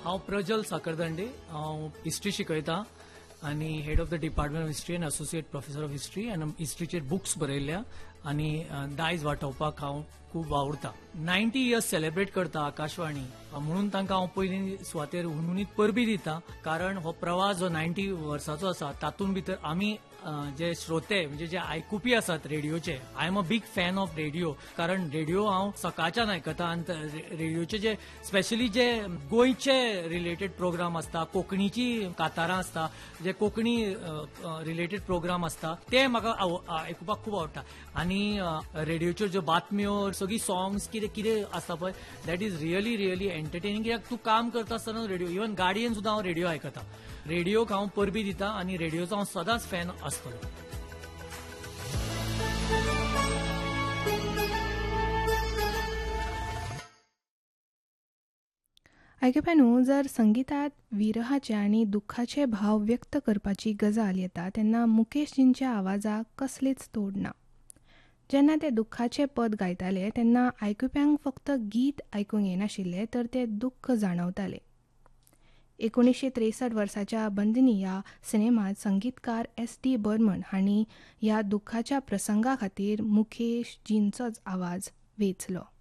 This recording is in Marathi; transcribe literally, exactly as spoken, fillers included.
हांव प्रज्वल साकरदंडे. हांव हिस्ट्री शिकयतां आनी head of the department of history end associate professor of history आनी हिस्ट्रीचेर बुक्स बरयल्या आनी दायज वांटोवपाक हांव खूब आवडटा. नायन्टी इयर्स सेलिब्रेट करता आकाशवाणी म्हणून तांकां हांव पयलीं सुवातेर हुनहुनीत परबी दिता. कारण हो प्रवास जो नायन्टी वर्साचो आसा तातूंत भितर आमी जे श्रोते म्हणजे जे आयकुपी आसात रेडिओचे, I am a big fan of radio. कारण रेडिओ हांव सकाळच्यान आयकता आनी रेडिओचे जे स्पेशली जे गोंयचे रिलेटेड प्रोग्राम आसता, कोंकणीची कातारां आसता, जे कोंकणी रिलेटेड प्रोग्राम आसता ते म्हाका आयकुपाक खूब आवडटा. आनी रेडिओच्यो ज्यो बातम्यो सगळी सॉंग्स कितें कितें आसता पळय that is really really entertaining. कित्याक तूं काम करता आसतना रेडिओ, इवन गाडयेन सुद्दां हांव रेडिओ आयकता. रेडिओक हांव परबी दिता आनी रेडिओचो हांव सदांच फॅन आसतलो. आयकुप्यानो, जर संगीतात विरहाचे आनी दुख्खाचे भाव व्यक्त करपाची गजाल येता तेन्ना मुकेशजींच्या आवाजाक कसलीच तोड ना. जेन्ना ते दुख्खाचे पद गायताले तेन्ना आयकुप्यांक फक्त गीत आयकूंक येनाशिल्ले तर ते दुख्ख जाणवताले. एकोणीसशे त्रेसठ वर्साच्या बंदिनी ह्या सिनेमात संगीतकार एस डी बर्मन हांणी ह्या दुख्खाच्या प्रसंगा खातीर मुकेशजींचोच आवाज वेंचलो.